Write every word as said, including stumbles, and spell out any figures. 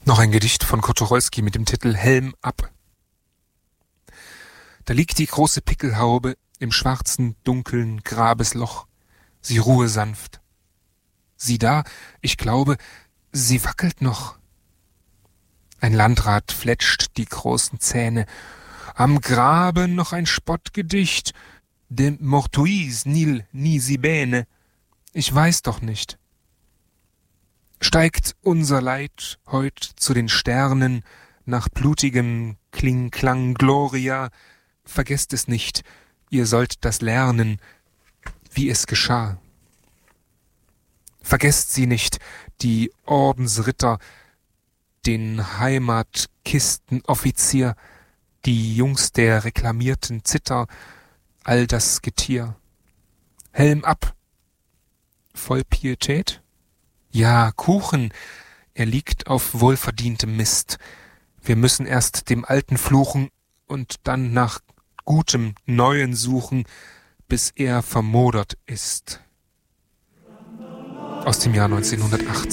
Noch ein Gedicht von Kotorolski mit dem Titel Helm ab. Da liegt die große Pickelhaube im schwarzen, dunklen Grabesloch. Sie ruhe sanft. Sieh da, ich glaube, sie wackelt noch. Ein Landrat fletscht die großen Zähne. Am Grabe noch ein Spottgedicht. De mortuis nil nisi bene. Ich weiß doch nicht. Steigt unser Leid heut zu den Sternen nach blutigem Kling-Klang Gloria, vergesst es nicht, ihr sollt das lernen, wie es geschah. Vergesst sie nicht, die Ordensritter, den Heimatkistenoffizier, die Jungs der reklamierten Zither, all das Getier. Helm ab! Voll Pietät? Ja, Kuchen, er liegt auf wohlverdientem Mist. Wir müssen erst dem Alten fluchen und dann nach gutem Neuen suchen, bis er vermodert ist. Aus dem Jahr neunzehnhundertachtzig.